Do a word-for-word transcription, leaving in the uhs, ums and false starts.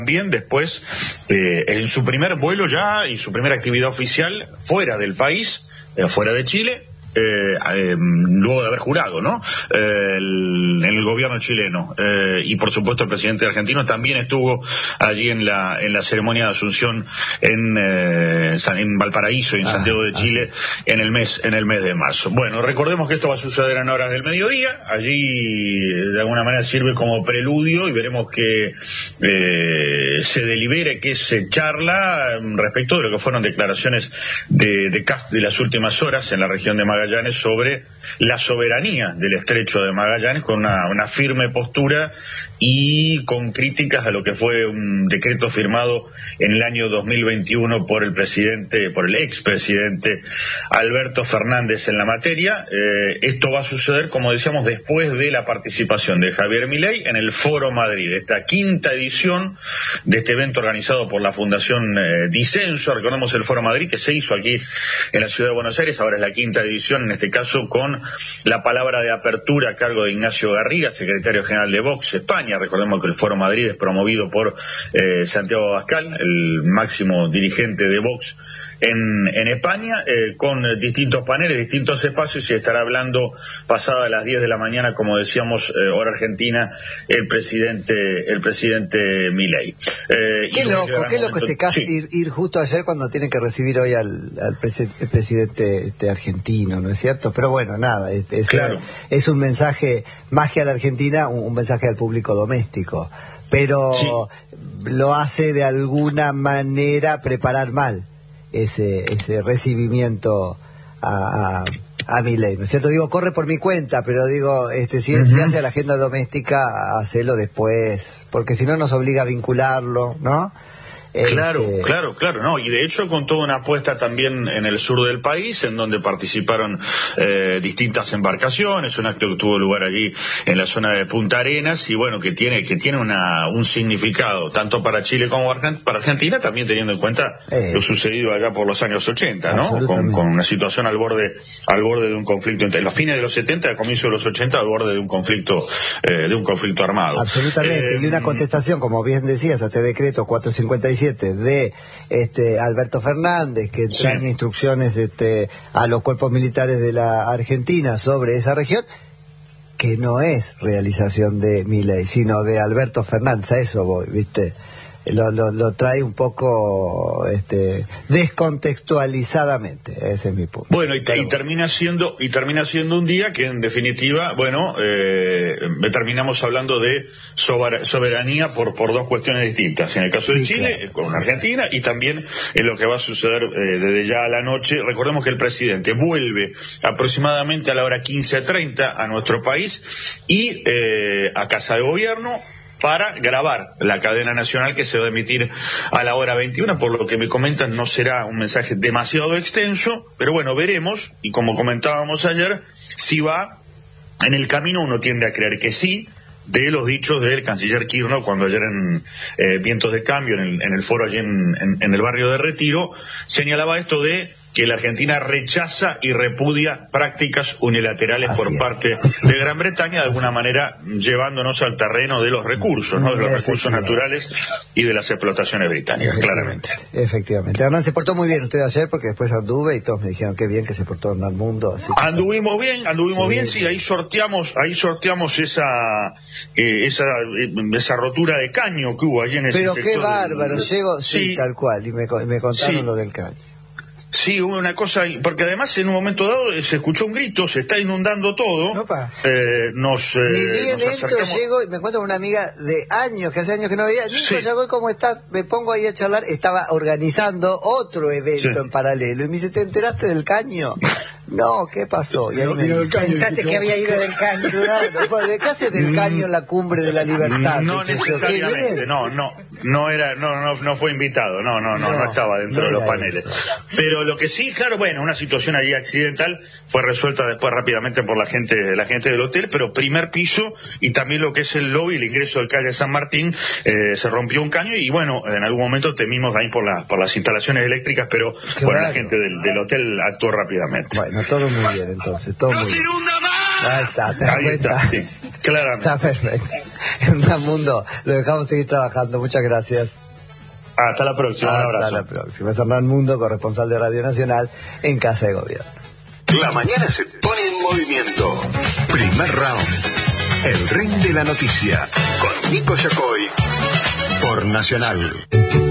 También después, eh, en su primer vuelo ya y su primera actividad oficial fuera del país, eh, fuera de Chile, eh, eh, luego de haber jurado, ¿no? Eh, el, en el gobierno chileno. Eh, y por supuesto el presidente argentino también estuvo allí en la en la ceremonia de Asunción en, eh, en Valparaíso y en ah, Santiago de Chile ah, en el mes en el mes de marzo. Bueno, recordemos que esto va a suceder en horas del mediodía. Allí de alguna manera sirve como preludio y veremos que eh, se delibere, que se charla respecto de lo que fueron declaraciones de, de Kast de las últimas horas en la región de Magallanes sobre la soberanía del estrecho de Magallanes, con una, una firme postura y con críticas a lo que fue un decreto firmado en el año dos mil veintiuno por el presidente, por el expresidente Alberto Fernández en la materia. Eh, esto va a suceder, como decíamos, después de la participación de Javier Milei en el Foro Madrid, esta quinta edición de este evento organizado por la Fundación eh, Disenso. Recordemos el Foro Madrid que se hizo aquí en la ciudad de Buenos Aires, ahora es la quinta edición, en este caso con la palabra de apertura a cargo de Ignacio Garriga, secretario general de Vox España. Recordemos que el Foro Madrid es promovido por eh, Santiago Abascal, el máximo dirigente de Vox en, en España, eh, con distintos paneles, distintos espacios, y estará hablando pasada las diez de la mañana, como decíamos, eh, hora argentina, el presidente el presidente Milei. Eh, qué loco, qué momento, loco este caso, sí. ir, ir justo ayer cuando tienen que recibir hoy al, al presi el presidente este, argentino, ¿no es cierto? Pero bueno, nada, es, es, claro. es un mensaje, más que a la Argentina, un, un mensaje al público doméstico, pero sí. lo hace de alguna manera preparar mal ese ese recibimiento a, a, a Milei, ¿no es cierto? Digo, corre por mi cuenta, pero digo, este si, uh-huh. si hace la agenda doméstica, hacelo después, porque si no nos obliga a vincularlo, ¿no? Claro, este... claro, claro, no, y de hecho con toda una apuesta también en el sur del país, en donde participaron eh, distintas embarcaciones, un acto que tuvo lugar allí en la zona de Punta Arenas, y bueno, que tiene que tiene una un significado tanto para Chile como para Argentina, también teniendo en cuenta eh, lo sucedido allá por los años ochenta, ¿no? Con, con una situación al borde al borde de un conflicto entre los fines de los setenta, al comienzo de los ochenta, al borde de un conflicto eh, de un conflicto armado. Absolutamente, eh, y una contestación, como bien decías, a este decreto cuatrocientos cincuenta y siete de este Alberto Fernández, que entraña sí. instrucciones este, a los cuerpos militares de la Argentina sobre esa región, que no es realización de Milei, sino de Alberto Fernández. A eso voy, ¿viste? Lo, lo, lo trae un poco este, descontextualizadamente, ese es mi punto. Bueno, y, y termina siendo y termina siendo un día que en definitiva, bueno, eh, terminamos hablando de soberanía por por dos cuestiones distintas. En el caso de sí, Chile, claro. con Argentina, y también en lo que va a suceder eh, desde ya a la noche. Recordemos que el presidente vuelve aproximadamente a la hora quince treinta a nuestro país y eh, a Casa de Gobierno, para grabar la cadena nacional que se va a emitir a la hora veintiuna, por lo que me comentan no será un mensaje demasiado extenso, pero bueno, veremos, y como comentábamos ayer, si va en el camino, uno tiende a creer que sí, de los dichos del canciller Kirchner cuando ayer en eh, Vientos de Cambio, en el, en el foro allí en, en, en el barrio de Retiro, señalaba esto de que la Argentina rechaza y repudia prácticas unilaterales Así por es. parte de Gran Bretaña, de alguna manera llevándonos al terreno de los recursos, ¿no? De los recursos naturales y de las explotaciones británicas, claramente. Efectivamente. Hernán, se portó muy bien usted ayer, porque después anduve y todos me dijeron qué bien que se portó Hernán Mundo. Así que... Anduvimos bien, anduvimos sí, bien, sí, ahí sorteamos, ahí sorteamos esa, eh, esa, eh, esa rotura de caño que hubo allí en ese Pero sector. qué bárbaro, del... llego, sí, sí, tal cual, y me, me contaron sí. lo del caño. Sí, hubo una cosa, porque además en un momento dado se escuchó un grito, se está inundando todo. Eh, nos, eh, Ni bien nos entro, acercamos... llego y me encuentro con una amiga de años, que hace años que no veía. Nico, sí. ya voy, ¿cómo está? Me pongo ahí a charlar. Estaba organizando otro evento sí. en paralelo. Y me dice, ¿te enteraste del caño? No, ¿qué pasó? Y ahí me dice, pensaste que había ido del caño. Claro, ¿de qué hace del caño la cumbre de la libertad? No necesariamente, no, no, no era, no, no, no fue invitado, no, no, no, no, no estaba dentro no de los paneles. Eso. Pero lo que sí, claro, bueno, una situación allí accidental fue resuelta después rápidamente por la gente, la gente del hotel, pero primer piso y también lo que es el lobby, el ingreso del calle San Martín, eh, se rompió un caño y bueno, en algún momento temimos ahí por la, por las instalaciones eléctricas, pero bueno, la gente del, del hotel actuó rápidamente. Bueno, todo muy bien entonces, todo muy bien. Ahí está, ¿te das Ahí cuenta? está, sí, claramente. Está perfecto. En Mundo, lo dejamos seguir trabajando. Muchas gracias. Hasta la próxima, un abrazo. Hasta la próxima. Es Hernán Mundo, corresponsal de Radio Nacional en Casa de Gobierno. La mañana se pone en movimiento. Primer round. El ring de la noticia. Con Nico Yacoy. Por Nacional.